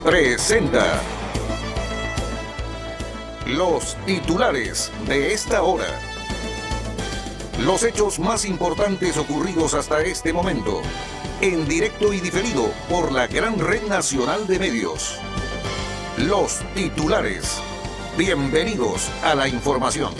presenta los titulares de esta hora. Los hechos más importantes ocurridos hasta este momento, en directo y diferido por la gran red nacional de medios. Los titulares. Bienvenidos a la información.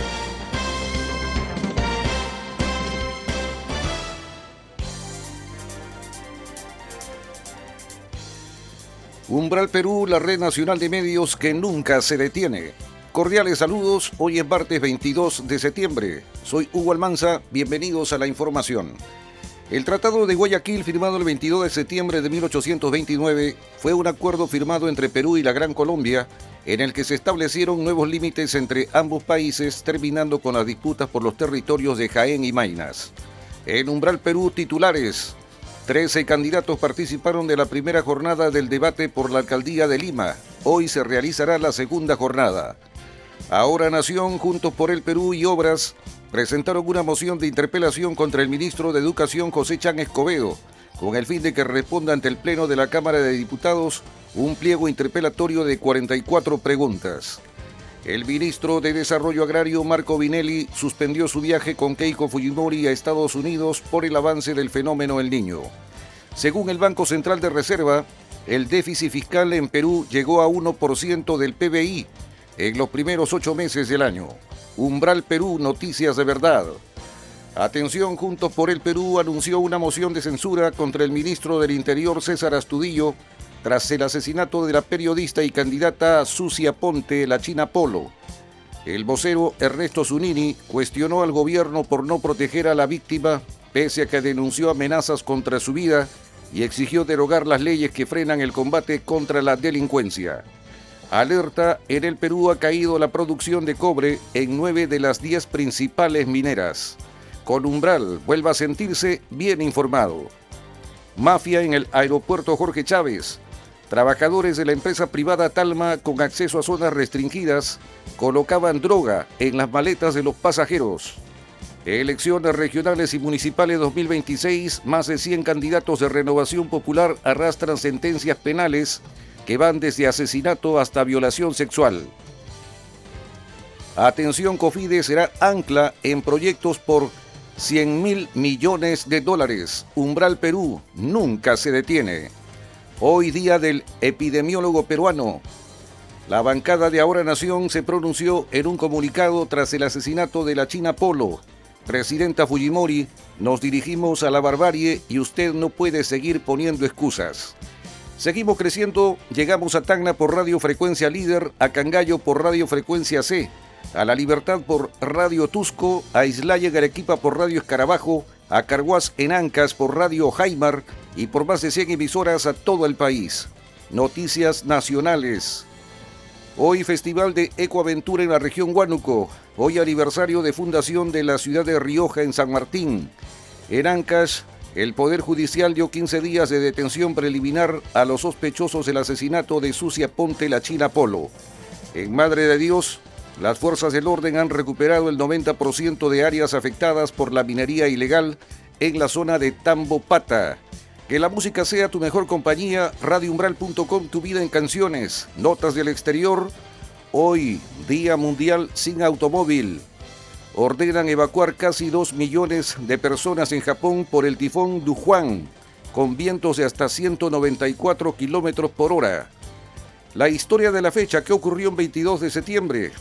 Umbral Perú, la red nacional de medios que nunca se detiene. Cordiales saludos, hoy es martes 22 de septiembre. Soy Hugo Almanza, bienvenidos a la información. El Tratado de Guayaquil, firmado el 22 de septiembre de 1829, fue un acuerdo firmado entre Perú y la Gran Colombia, en el que se establecieron nuevos límites entre ambos países, terminando con las disputas por los territorios de Jaén y Maynas. En Umbral Perú, titulares. 13 candidatos participaron de la primera jornada del debate por la alcaldía de Lima. Hoy se realizará la segunda jornada. Ahora Nación, Juntos por el Perú y Obras presentaron una moción de interpelación contra el ministro de Educación José Chan Escobedo, con el fin de que responda ante el Pleno de la Cámara de Diputados un pliego interpelatorio de 44 preguntas. El ministro de Desarrollo Agrario, Marco Vinelli, suspendió su viaje con Keiko Fujimori a Estados Unidos por el avance del fenómeno El Niño. Según el Banco Central de Reserva, el déficit fiscal en Perú llegó a 1% del PBI en los primeros 8 meses del año. Umbral Perú, noticias de verdad. Atención, Juntos por el Perú anunció una moción de censura contra el ministro del Interior, César Astudillo, tras el asesinato de la periodista y candidata Susi Aponte, la China Polo. El vocero Ernesto Zunini cuestionó al gobierno por no proteger a la víctima, pese a que denunció amenazas contra su vida y exigió derogar las leyes que frenan el combate contra la delincuencia. Alerta, en el Perú ha caído la producción de cobre en 9 de las 10 principales mineras. Con Umbral, vuelva a sentirse bien informado. Mafia en el aeropuerto Jorge Chávez. Trabajadores de la empresa privada Talma, con acceso a zonas restringidas, colocaban droga en las maletas de los pasajeros. Elecciones regionales y municipales 2026, más de 100 candidatos de Renovación Popular arrastran sentencias penales que van desde asesinato hasta violación sexual. Atención, COFIDE será ancla en proyectos por 100.000 millones de dólares. Umbral Perú nunca se detiene. Hoy día del epidemiólogo peruano. La bancada de Ahora Nación se pronunció en un comunicado tras el asesinato de la China Polo. Presidenta Fujimori, nos dirigimos a la barbarie y usted no puede seguir poniendo excusas. Seguimos creciendo, llegamos a Tacna por Radio Frecuencia Líder, a Cangallo por Radio Frecuencia C, a La Libertad por Radio Tusco, a Islaya y Arequipa por Radio Escarabajo, a Carhuaz en Ancas por Radio Jaimar y por más de 100 emisoras a todo el país. Noticias nacionales. Hoy Festival de Ecoaventura en la región Huánuco. Hoy aniversario de fundación de la ciudad de Rioja en San Martín. En Ancas, el Poder Judicial dio 15 días de detención preliminar a los sospechosos del asesinato de Susi Aponte, la China Polo. En Madre de Dios, las fuerzas del orden han recuperado el 90% de áreas afectadas por la minería ilegal en la zona de Tambopata. Que la música sea tu mejor compañía. RadioUmbral.com, tu vida en canciones. Notas del exterior. Hoy, Día Mundial sin Automóvil. Ordenan evacuar casi 2 millones de personas en Japón por el tifón Dujuan, con vientos de hasta 194 kilómetros por hora. La historia de la fecha, que ocurrió el 22 de septiembre,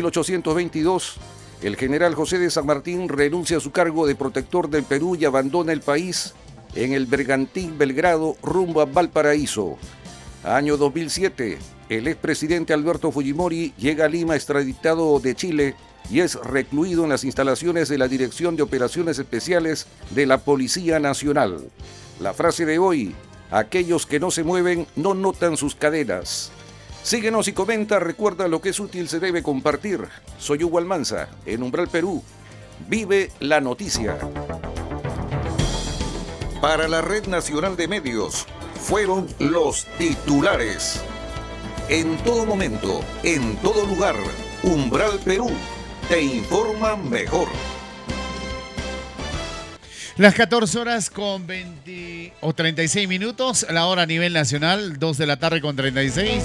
1822. El general José de San Martín renuncia a su cargo de protector del Perú y abandona el país en el bergantín Belgrado rumbo a Valparaíso. Año 2007. El expresidente Alberto Fujimori llega a Lima extraditado de Chile y es recluido en las instalaciones de la Dirección de Operaciones Especiales de la Policía Nacional. La frase de hoy: aquellos que no se mueven no notan sus cadenas. Síguenos y comenta, recuerda, lo que es útil se debe compartir. Soy Hugo Almanza, en Umbral Perú. Vive la noticia. Para la Red Nacional de Medios, fueron los titulares. En todo momento, en todo lugar, Umbral Perú te informa mejor. Las 14 horas con 36 minutos, la hora a nivel nacional, 2 de la tarde con 36.